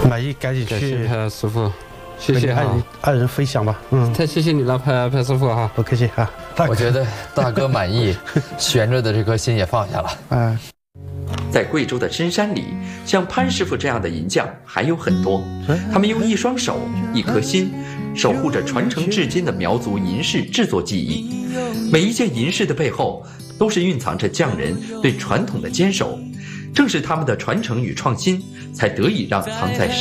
满意赶紧感谢去潘师傅，谢谢哈， 爱人分享吧。 太谢谢你了，潘师傅哈， 不客气哈。 我觉得大哥满意，悬着的这颗心也放下了。 在贵州的深山里，像潘师傅这样的银匠还有很多，他们用一双手、一颗心，守护着传承至今的苗族银饰制作技艺。每一件银饰的背后，都是蕴藏着匠人对传统的坚守。正是他们的传承与创新，才得以让藏在